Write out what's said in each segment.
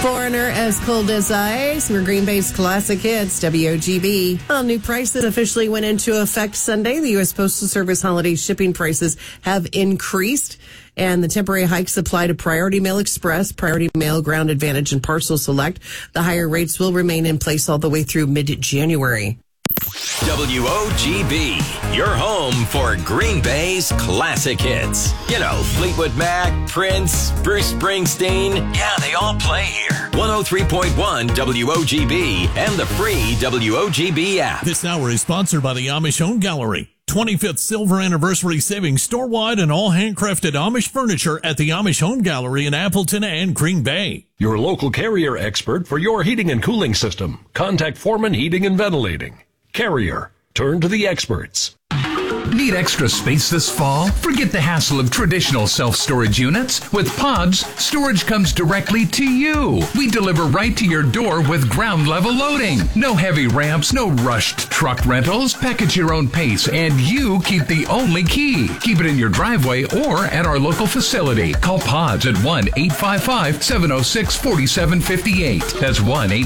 Foreigner, As Cold as Ice. We're Green Bay's classic hits, WOGB. Well, new prices officially went into effect Sunday. The U.S. Postal Service holiday shipping prices have increased, and the temporary hikes apply to Priority Mail Express, Priority Mail, Ground Advantage, and Parcel Select. The higher rates will remain in place all the way through mid-January. WOGB, your home for Green Bay's classic hits. You know, Fleetwood Mac, Prince, Bruce Springsteen. Yeah, they all play here. 103.1 WOGB and the free WOGB app. This hour is sponsored by the Amish Home Gallery. 25th Silver Anniversary savings store-wide and all handcrafted Amish furniture at the Amish Home Gallery in Appleton and Green Bay. Your local Carrier expert for your heating and cooling system. Contact Foreman Heating and Ventilating. Carrier. Turn to the experts. Need extra space this fall? Forget the hassle of traditional self-storage units. With Pods, storage comes directly to you. We deliver right to your door with ground-level loading. No heavy ramps, no rushed truck rentals. Pack at your own pace, and you keep the only key. Keep it in your driveway or at our local facility. Call Pods at 1-855-706-4758. That's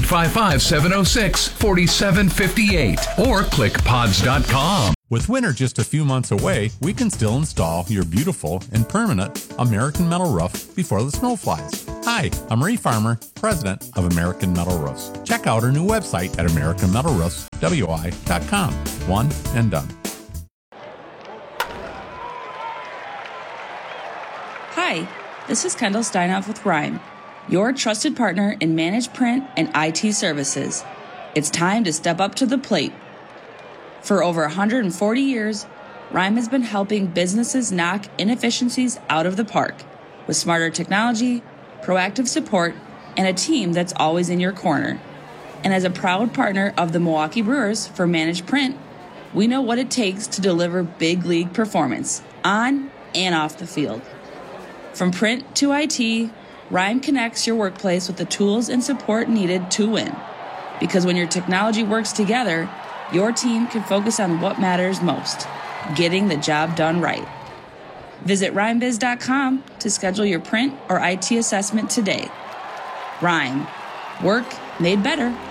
1-855-706-4758. Or click pods.com. With winter just a few months away, we can still install your beautiful and permanent American Metal Roof before the snow flies. Hi, I'm Ray Farmer, president of American Metal Roofs. Check out our new website at AmericanMetalRoofsWI.com. One and done. Hi, this is Kendall Steinhoff with Rhyme, your trusted partner in managed print and IT services. It's time to step up to the plate. For over 140 years, Rhyme has been helping businesses knock inefficiencies out of the park with smarter technology, proactive support, and a team that's always in your corner. And as a proud partner of the Milwaukee Brewers for Managed Print, we know what it takes to deliver big league performance on and off the field. From print to IT, Rhyme connects your workplace with the tools and support needed to win. Because when your technology works together, your team can focus on what matters most, getting the job done right. Visit rhymebiz.com to schedule your print or IT assessment today. Rhyme. Work made better.